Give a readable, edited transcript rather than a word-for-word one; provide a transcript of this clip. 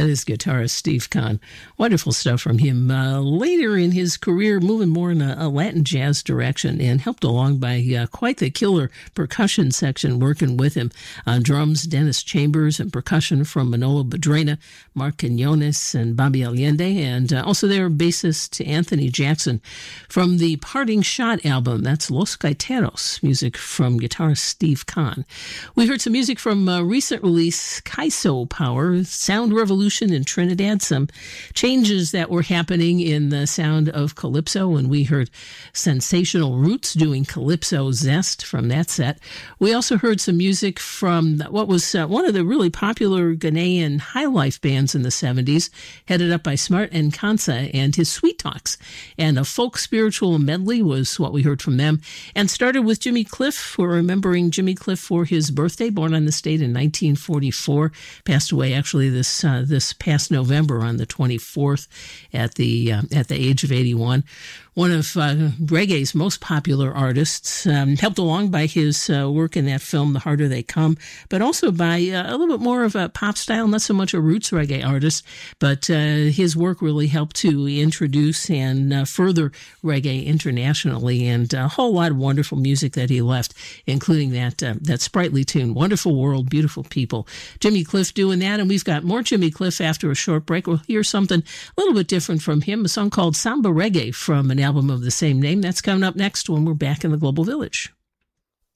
That is guitarist Steve Kahn. Wonderful stuff from him. Later in his career, moving more in a Latin jazz direction, and helped along by quite the killer percussion section working with him. On drums, Dennis Chambers, and percussion from Manolo Badrena, Mark Quinones, and Bobby Allende, and also their bassist Anthony Jackson from the Parting Shot album. That's Los Gaiteros, music from guitarist Steve Kahn. We heard some music from recent release Kaiso Power, Sound Revolution in Trinidad, some changes that were happening in the sound of Calypso, and we heard Sensational Roots doing Calypso Zest from that set. We also heard some music from what was one of the really popular Ghanaian high life bands in the 70s, headed up by Smart Nkansa and his Sweet Talks. And a folk spiritual medley was what we heard from them. And started with Jimmy Cliff. We're remembering Jimmy Cliff for his birthday, born on this date in 1944. Passed away actually this past November on the 24th at the age of 81. One of reggae's most popular artists, helped along by his work in that film, The Harder They Come, but also by a little bit more of a pop style, not so much a roots reggae artist, but his work really helped to introduce and further reggae internationally, and a whole lot of wonderful music that he left, including that sprightly tune, Wonderful World, Beautiful People. Jimmy Cliff doing that, and we've got more Jimmy Cliff after a short break. We'll hear something a little bit different from him, a song called Samba Reggae from an album of the same name. That's coming up next when we're back in the Global Village.